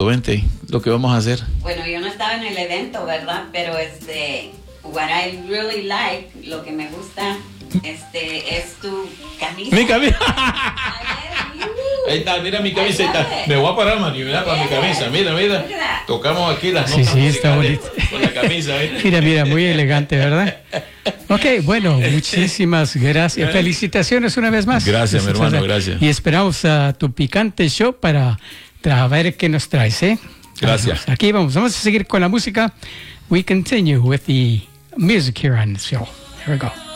comente lo que vamos a hacer. Bueno, yo no estaba en el evento, ¿verdad? Pero what I really like, lo que me gusta, es tu camisa. Mi camisa. A ver, Ahí está, mira mi camisa. Ahí está. Me voy a parar, Mario, mira con mi camisa. Mira. Tocamos aquí las notas sí, está musicales bonito. con la camisa. Mira, muy elegante, ¿verdad? Ok, bueno, muchísimas gracias. Felicitaciones una vez más. Gracias, mi hermano, gracias. Y esperamos a tu picante show para ver qué nos traes, ¿eh? Gracias. Aquí vamos a seguir con la música. We continue with the music here on the show. Here we go.